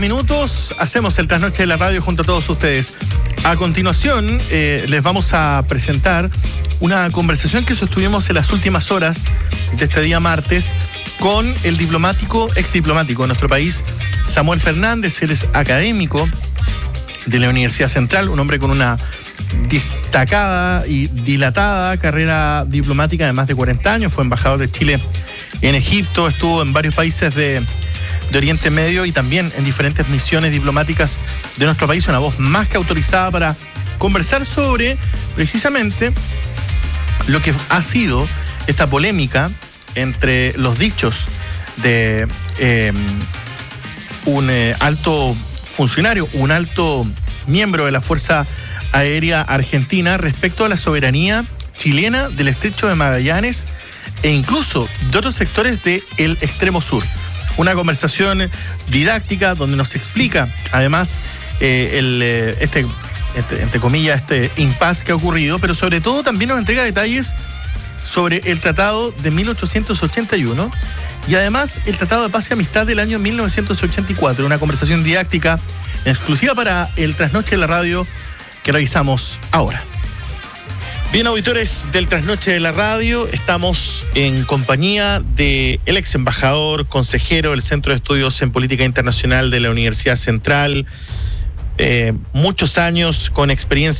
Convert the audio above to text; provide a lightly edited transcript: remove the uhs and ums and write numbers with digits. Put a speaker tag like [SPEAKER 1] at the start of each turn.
[SPEAKER 1] Minutos, hacemos el Trasnoche de la Radio junto a todos ustedes. A continuación, les vamos a presentar una conversación que sostuvimos en las últimas horas de este día martes con el ex diplomático de nuestro país, Samuel Fernández. Él es académico de la Universidad Central, un hombre con una destacada y dilatada carrera diplomática de más de 40 años. Fue embajador de Chile en Egipto, estuvo en varios países de Oriente Medio y también en diferentes misiones diplomáticas de nuestro país. Una voz más que autorizada para conversar sobre precisamente lo que ha sido esta polémica entre los dichos de un alto funcionario, un alto miembro de la Fuerza Aérea Argentina respecto a la soberanía chilena del Estrecho de Magallanes e incluso de otros sectores del extremo sur. Una conversación didáctica donde nos explica además entre comillas, este impasse que ha ocurrido, pero sobre todo también nos entrega detalles sobre el Tratado de 1881 y además el Tratado de Paz y Amistad del año 1984. Una conversación didáctica exclusiva para el Trasnoche de la Radio que realizamos ahora. Bien, auditores del Trasnoche de la Radio, estamos en compañía del ex embajador, consejero del Centro de Estudios en Política Internacional de la Universidad Central, muchos años con experiencia